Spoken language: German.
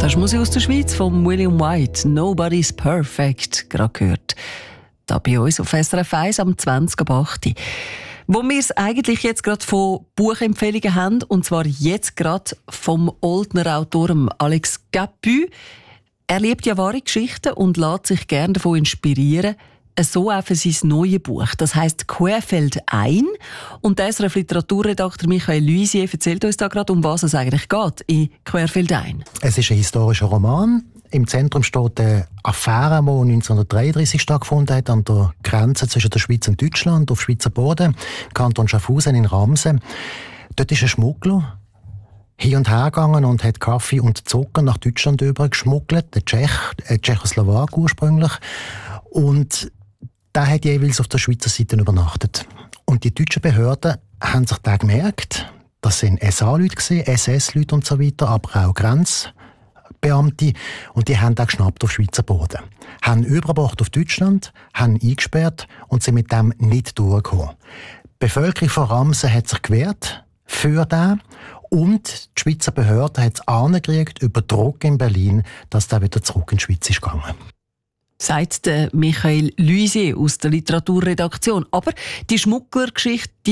Das ist Musik aus der Schweiz von William White. «Nobody's Perfect», gerade gehört. Da bei uns auf SRF 1 am 20.08. Wo wir es eigentlich jetzt gerade von Buchempfehlungen haben, und zwar jetzt gerade vom Oldner Autor Alex Capu. Er liebt ja wahre Geschichten und lässt sich gerne davon inspirieren. So auch für sein neues Buch. Das heisst «Querfeld ein». Und der SRF-Literaturredakteur Michael Luisier erzählt uns da gerade, um was es eigentlich geht in «Querfeld ein». Es ist ein historischer Roman. Im Zentrum steht eine Affäre, die 1933 stattgefunden hat, an der Grenze zwischen der Schweiz und Deutschland, auf Schweizer Boden, Kanton Schaffhausen in Ramsen. Dort ist ein Schmuggler hin und her gegangen und hat Kaffee und Zucker nach Deutschland übergeschmuggelt, ein Tschechoslowak ursprünglich. Und der hat jeweils auf der Schweizer Seite übernachtet. Und die deutschen Behörden haben sich da gemerkt, das sind SA-Leute, SS-Leute und so weiter, aber auch Grenzbeamte. Und die haben da geschnappt auf Schweizer Boden. Haben übergebracht auf Deutschland, haben eingesperrt und sind mit dem nicht durchgekommen. Die Bevölkerung von Ramsen hat sich gewehrt für den. Und die Schweizer Behörde hat es angekriegt über Druck in Berlin, dass der wieder zurück in die Schweiz ist gegangen. Sagt Michael Luisier aus der Literaturredaktion. Aber die Schmugglergeschichte,